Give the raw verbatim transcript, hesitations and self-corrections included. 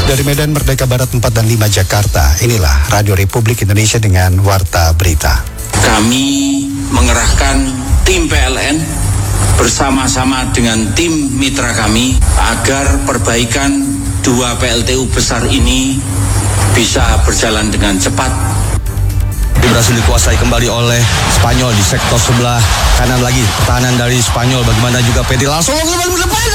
Dari Medan Merdeka Barat empat dan lima Jakarta, inilah Radio Republik Indonesia dengan Warta Berita. Kami mengerahkan tim P L N bersama-sama dengan tim mitra kami agar perbaikan dua P L T U besar ini bisa berjalan dengan cepat. Berhasil dikuasai kembali oleh Spanyol di sektor sebelah kanan lagi. Pertahanan dari Spanyol, bagaimana juga Pedri langsung ke depan.